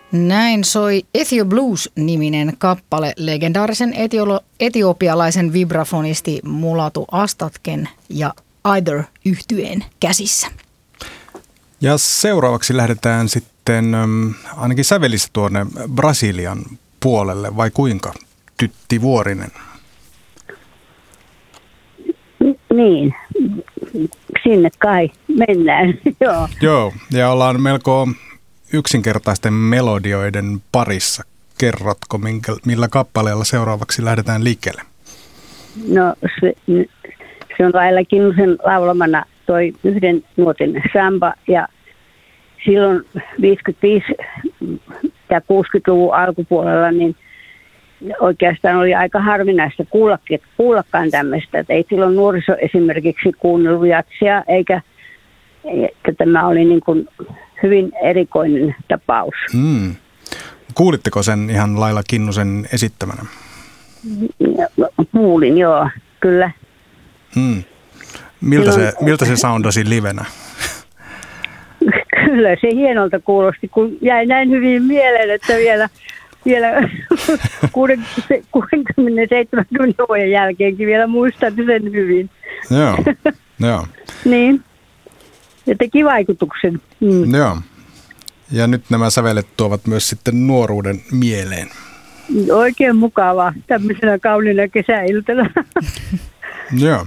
Näin soi Ethio Blues-niminen kappale legendaarisen etiopialaisen vibrafonisti Mulatu Astatken ja Either-yhtyeen käsissä. Ja seuraavaksi lähdetään sitten ainakin sävelissä tuonne Brasilian puolelle, vai kuinka, Tytti Vuorinen? Niin, sinne kai mennään, joo. Joo, ja ollaan melko yksinkertaisten melodioiden parissa. Kerrotko, millä kappaleella seuraavaksi lähdetään liikkeelle? No se on Laila Kinnusen laulamana toi yhden nuotin samba, ja silloin 55- ja 60-luvun alkupuolella niin oikeastaan oli aika harvinaista kuullakaan tämmöistä. Että ei silloin nuoriso esimerkiksi kuunnellut jatsia, eikä tämä oli niin kuin hyvin erikoinen tapaus. Kuulitteko sen ihan Laila Kinnusen esittämänä? Kuulin, joo, kyllä. Miltä se soundasi livenä? Kyllä se hienolta kuulosti, kun jäi näin hyvin mieleen, että vielä 60-70 vuoden jälkeenkin vielä muistan sen hyvin. Joo. Niin, ja teki vaikutuksen. Joo, ja nyt nämä sävelet tuovat myös sitten nuoruuden mieleen. Oikein mukavaa tämmöisenä kauniina kesäiltana. Joo.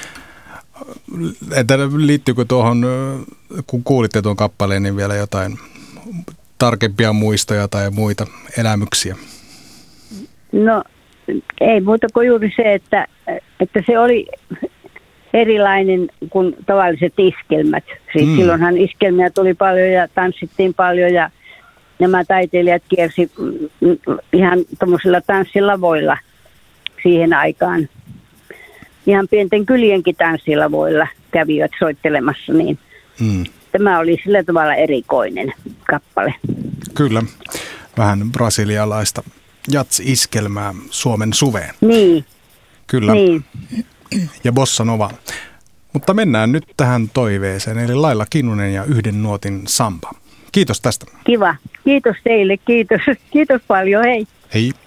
Entä liittyykö tuohon, kun kuulitte tuon kappaleen, niin vielä jotain tarkempia muistoja tai muita elämyksiä? No ei muuta kuin juuri se, että se oli erilainen kuin tavalliset iskelmät. Siis silloinhan iskelmiä tuli paljon ja tanssittiin paljon ja nämä taiteilijat kiersi ihan tuommoisilla tanssilavoilla siihen aikaan. Ihan pienten kylienkin tanssilavoilla kävivät soittelemassa, niin tämä oli sillä tavalla erikoinen kappale. Kyllä, vähän brasilialaista jats-iskelmää Suomen suveen. Niin. Kyllä, niin. Ja bossa nova. Mutta mennään nyt tähän toiveeseen, eli Laila Kinnunen ja yhden nuotin samba. Kiitos tästä. Kiva. Kiitos teille. Kiitos. Kiitos paljon. Hei. Hei.